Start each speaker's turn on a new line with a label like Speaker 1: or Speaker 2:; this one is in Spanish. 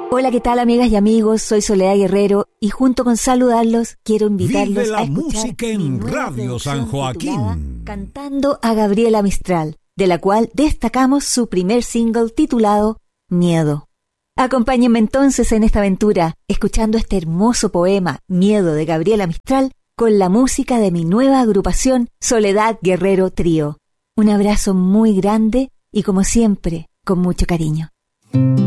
Speaker 1: Hola, ¿qué tal, amigas y amigos? Soy Soledad Guerrero y junto con saludarlos quiero invitarlos
Speaker 2: Vive la
Speaker 1: a escuchar
Speaker 2: música en Radio San Joaquín.
Speaker 1: Cantando a Gabriela Mistral, de la cual destacamos su primer single titulado Miedo. Acompáñenme entonces en esta aventura, escuchando este hermoso poema Miedo de Gabriela Mistral con la música de mi nueva agrupación Soledad Guerrero Trío. Un abrazo muy grande y como siempre, con mucho cariño.